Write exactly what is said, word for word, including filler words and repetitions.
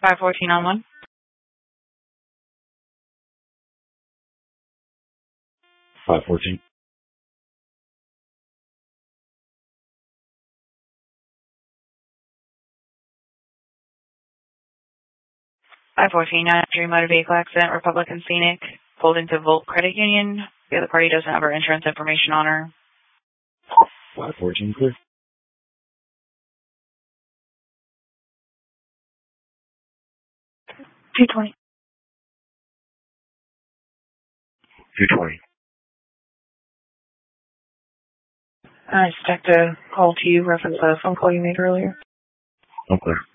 five fourteen on one. five fourteen. five fourteen, non-entry motor vehicle accident, Republican Scenic, pulled into Volt Credit Union. The other party doesn't have her insurance information on her. five fourteen clear. two twenty. two twenty. I expect a call to you, reference a phone call you made earlier. I'm clear.